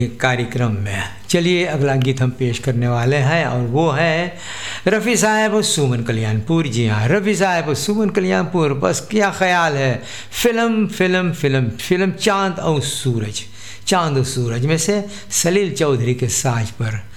कार्यक्रम में। चलिए अगला गीत हम पेश करने वाले हैं और वो है रफ़ी साहब और सुमन कल्याणपुर। जी हाँ, रफ़ी साहब और सुमन कल्याणपुर, बस क्या ख्याल है। फिल्म फिल्म फिल्म फिल्म चांद और सूरज, चांद और सूरज में से सलील चौधरी के साज पर